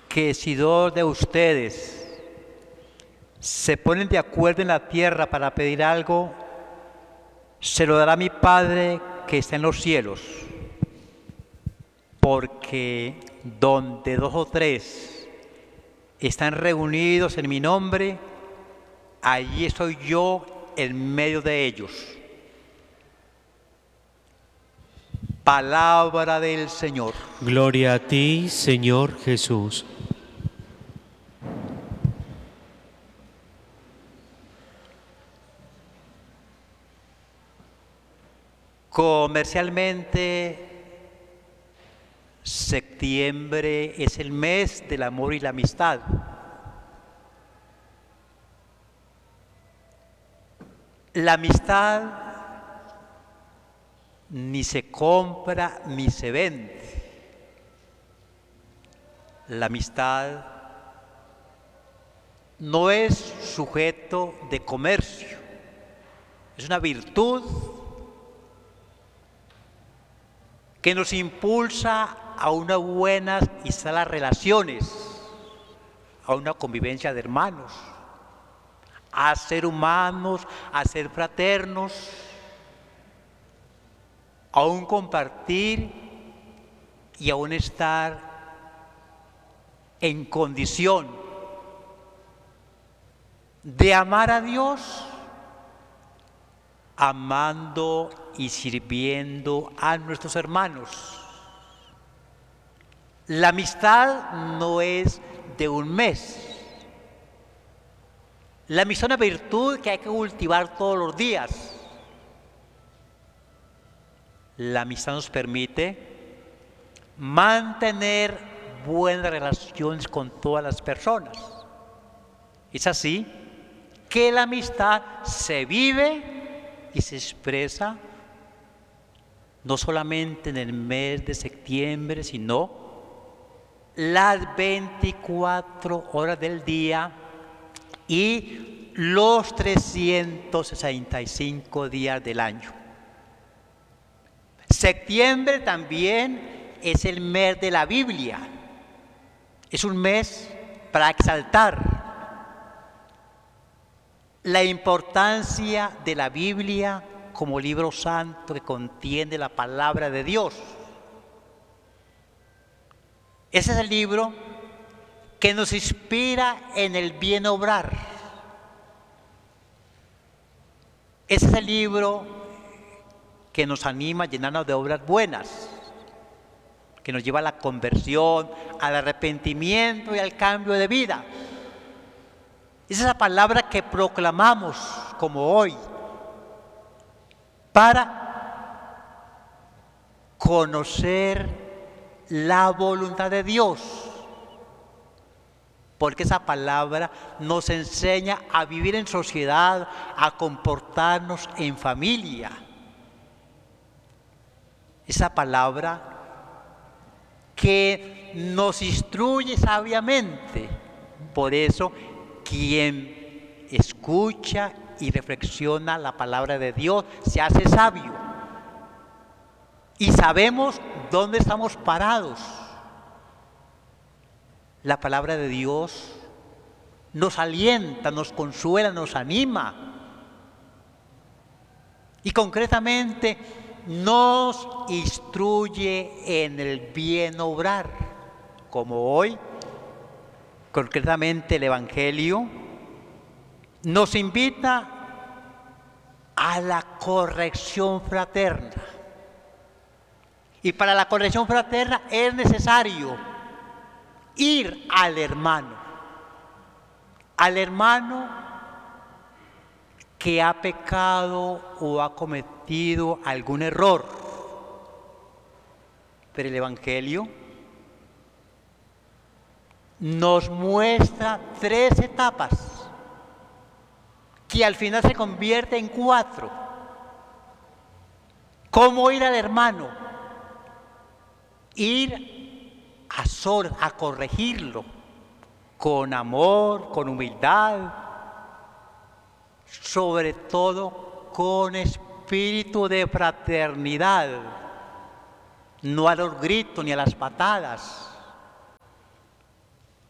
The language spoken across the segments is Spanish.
que si dos de ustedes se ponen de acuerdo en la tierra para pedir algo, se lo dará mi Padre que está en los cielos. Porque donde dos o tres están reunidos en mi nombre, allí estoy yo en medio de ellos. Palabra del Señor. Gloria a ti, Señor Jesús. Comercialmente, septiembre es el mes del amor y la amistad. La amistad ni se compra ni se vende. La amistad no es sujeto de comercio, es una virtud que nos impulsa a unas buenas y sanas relaciones, a una convivencia de hermanos, a ser humanos, a ser fraternos, a un compartir y a un estar en condición de amar a Dios, amando y sirviendo a nuestros hermanos. La amistad no es de un mes. La amistad es una virtud que hay que cultivar todos los días. La amistad nos permite mantener buenas relaciones con todas las personas. Es así que la amistad se vive y se expresa no solamente en el mes de septiembre, sino las 24 horas del día y los 365 días del año. Septiembre también es el mes de la Biblia. Es un mes para exaltar la importancia de la Biblia como libro santo que contiene la palabra de Dios. Ese es el libro que nos inspira en el bien obrar. Ese es el libro que nos anima a llenarnos de obras buenas, que nos lleva a la conversión, al arrepentimiento y al cambio de vida. Esa es la palabra que proclamamos como hoy para conocer la voluntad de Dios, porque esa palabra nos enseña a vivir en sociedad, a comportarnos en familia. Esa palabra que nos instruye sabiamente. Por eso, quien escucha y reflexiona la palabra de Dios se hace sabio. Y sabemos dónde estamos parados. La palabra de Dios nos alienta, nos consuela, nos anima. Y concretamente nos instruye en el bien obrar, como hoy, concretamente el Evangelio, nos invita a la corrección fraterna. Y para la corrección fraterna es necesario ir al hermano que ha pecado o ha cometido algún error. Pero el Evangelio nos muestra 3 etapas que al final se convierten en 4. ¿Cómo ir al hermano? Ir a solas, a corregirlo, con amor, con humildad, sobre todo con espíritu de fraternidad, no a los gritos ni a las patadas.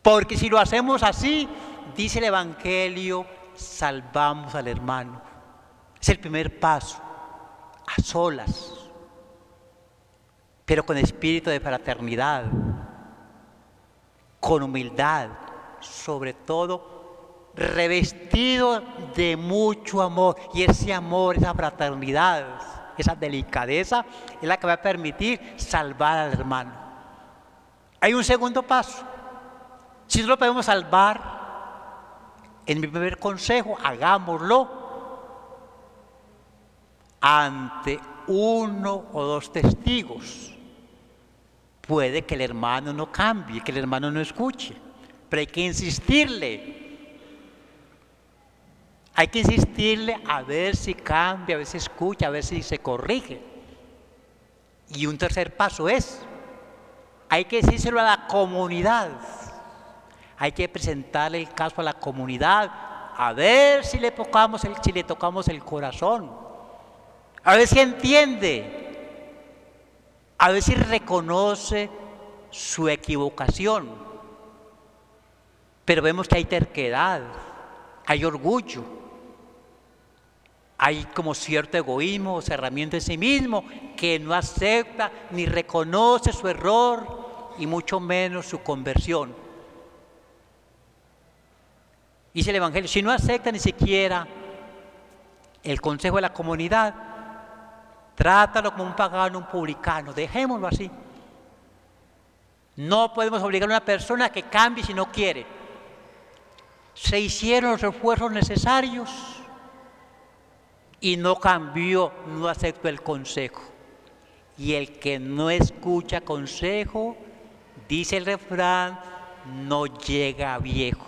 Porque si lo hacemos así, dice el Evangelio, salvamos al hermano. Es el primer paso, a solas, pero con espíritu de fraternidad, con humildad, sobre todo revestido de mucho amor. Y ese amor, esa fraternidad, esa delicadeza es la que va a permitir salvar al hermano. Hay un segundo paso. Si no lo podemos salvar, en mi primer consejo, hagámoslo ante uno o dos testigos. Puede que el hermano no cambie, que el hermano no escuche, pero hay que insistirle. Hay que insistirle a ver si cambia, a ver si escucha, a ver si se corrige. Y un tercer paso es, hay que decírselo a la comunidad. Hay que presentarle el caso a la comunidad, a ver si le tocamos el corazón, a ver si entiende, a ver si reconoce su equivocación. Pero vemos que hay terquedad, hay orgullo, hay como cierto egoísmo o cerramiento en sí mismo, que no acepta ni reconoce su error y mucho menos su conversión. Dice el Evangelio, si no acepta ni siquiera el consejo de la comunidad, trátalo como un pagano, un publicano, dejémoslo así. No podemos obligar a una persona a que cambie si no quiere. Se hicieron los esfuerzos necesarios y no cambió, no aceptó el consejo. Y el que no escucha consejo, dice el refrán, no llega a viejo.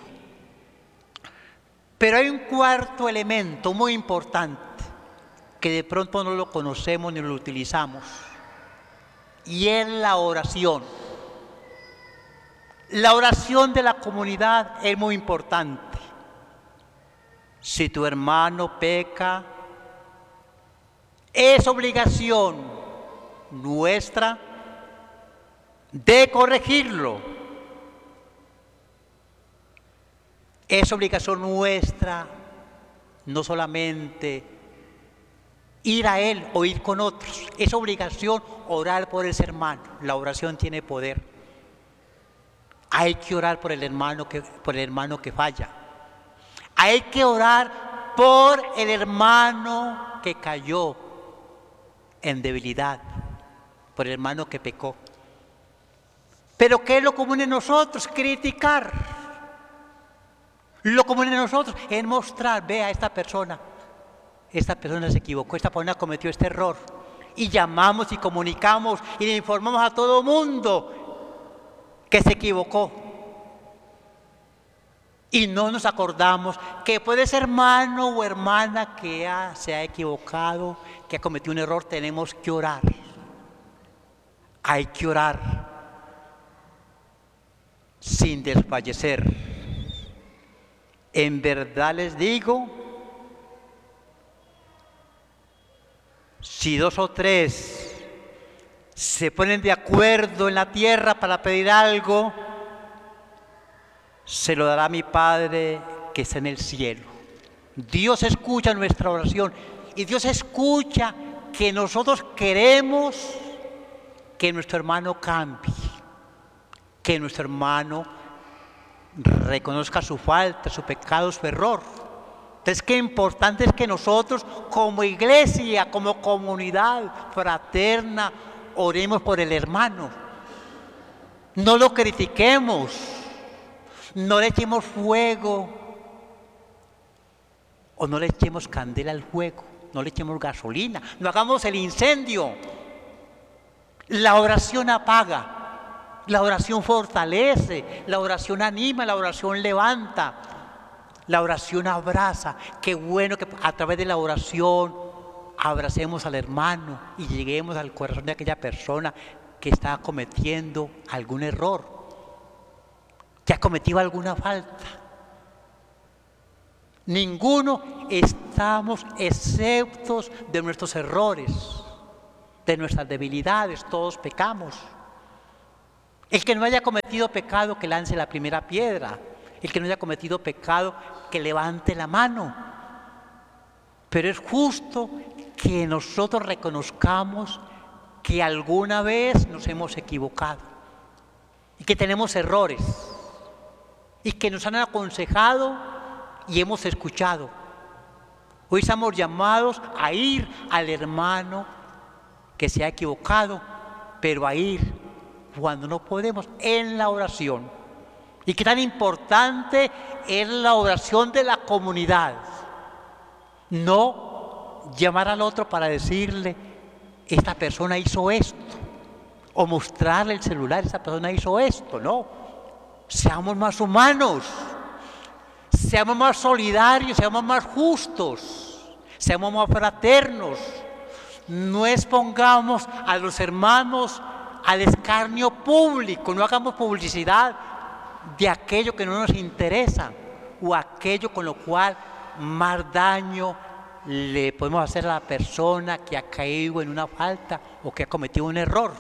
Pero hay un cuarto elemento muy importante que de pronto no lo conocemos ni lo utilizamos, y es la oración. La oración de la comunidad es muy importante. Si tu hermano peca, es obligación nuestra de corregirlo. Es obligación nuestra no solamente ir a él o ir con otros, es obligación orar por ese hermano. La oración tiene poder. Hay que orar por el hermano que falla. Hay que orar por el hermano que cayó en debilidad, por el hermano que pecó. Pero ¿qué es lo común en nosotros? Criticar. Lo común en nosotros es mostrar, vea, esta persona se equivocó, esta persona cometió este error. Y llamamos y comunicamos y le informamos a todo mundo que se equivocó. Y no nos acordamos que puede ser hermano o hermana que se ha equivocado, que ha cometido un error, tenemos que orar. Hay que orar sin desfallecer. En verdad les digo, si 2 o 3 se ponen de acuerdo en la tierra para pedir algo, se lo dará mi Padre que está en el cielo. Dios escucha nuestra oración y Dios escucha que nosotros queremos que nuestro hermano cambie, que nuestro hermano reconozca su falta, su pecado, su error. Entonces, qué importante es que nosotros como iglesia, como comunidad fraterna, oremos por el hermano. No lo critiquemos, no le echemos fuego o no le echemos candela al fuego, no le echemos gasolina, no hagamos el incendio. La oración apaga. La oración fortalece, la oración anima, la oración levanta, la oración abraza. Qué bueno que a través de la oración abracemos al hermano y lleguemos al corazón de aquella persona que está cometiendo algún error, que ha cometido alguna falta. Ninguno estamos exceptos de nuestros errores, de nuestras debilidades, todos pecamos. El que no haya cometido pecado, que lance la primera piedra. El que no haya cometido pecado, que levante la mano. Pero es justo que nosotros reconozcamos que alguna vez nos hemos equivocado y que tenemos errores y que nos han aconsejado y hemos escuchado. Hoy estamos llamados a ir al hermano que se ha equivocado, pero a ir cuando no podemos en la oración. Y qué tan importante es la oración de la comunidad. No llamar al otro para decirle, esta persona hizo esto, o mostrarle el celular, esta persona hizo esto. No, seamos más humanos, seamos más solidarios, seamos más justos, seamos más fraternos. No expongamos a los hermanos al escarnio público, no hagamos publicidad de aquello que no nos interesa o aquello con lo cual más daño le podemos hacer a la persona que ha caído en una falta o que ha cometido un error.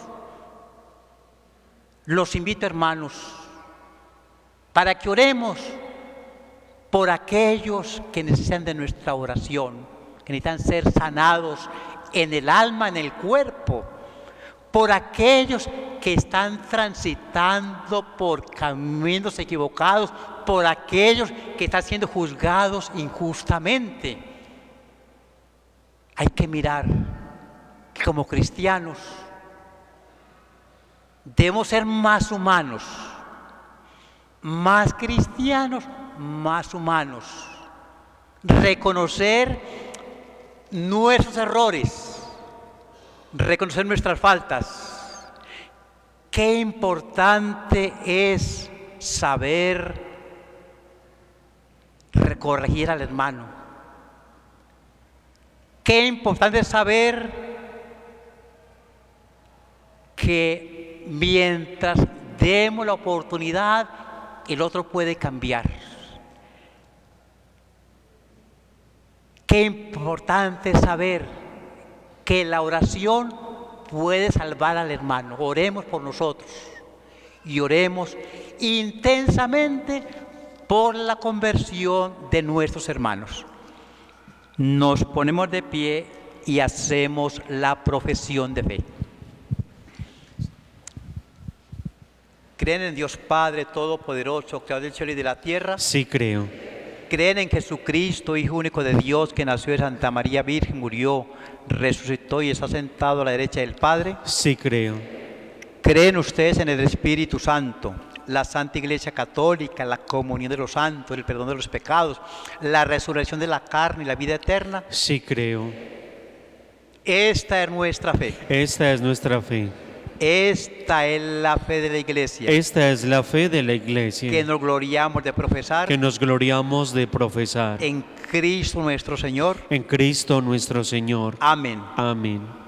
Los invito, hermanos, para que oremos por aquellos que necesitan de nuestra oración, que necesitan ser sanados en el alma, en el cuerpo, por aquellos que están transitando por caminos equivocados, por aquellos que están siendo juzgados injustamente. Hay que mirar que como cristianos debemos ser más humanos, más cristianos, más humanos. Reconocer nuestros errores, reconocer nuestras faltas. Qué importante es saber corregir al hermano. Qué importante es saber que mientras demos la oportunidad, el otro puede cambiar. Qué importante es saber que la oración puede salvar al hermano. Oremos por nosotros y oremos intensamente por la conversión de nuestros hermanos. Nos ponemos de pie y hacemos la profesión de fe. ¿Creen en Dios Padre Todopoderoso, Creador del cielo y de la tierra? Sí creo. ¿Creen en Jesucristo, Hijo único de Dios, que nació de Santa María Virgen, murió, resucitó y está sentado a la derecha del Padre? Sí creo. ¿Creen ustedes en el Espíritu Santo, la Santa Iglesia Católica, la comunión de los santos, el perdón de los pecados, la resurrección de la carne y la vida eterna? Sí creo. Esta es nuestra fe. Esta es nuestra fe. Esta es la fe de la Iglesia. Esta es la fe de la Iglesia. Que nos gloriamos de profesar. Que nos gloriamos de profesar. En Cristo nuestro Señor. En Cristo nuestro Señor. Amén. Amén.